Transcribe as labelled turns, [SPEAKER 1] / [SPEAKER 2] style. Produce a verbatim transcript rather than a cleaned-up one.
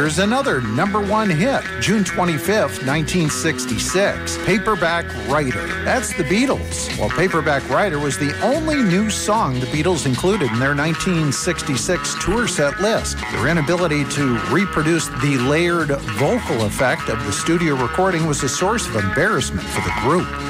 [SPEAKER 1] Here's another number one hit, June twenty-fifth, nineteen sixty-six, Paperback Writer. That's the Beatles. Well, Paperback Writer was the only new song the Beatles included in their nineteen sixty-six tour set list. Their inability to reproduce the layered vocal effect of the studio recording was a source of embarrassment for the group.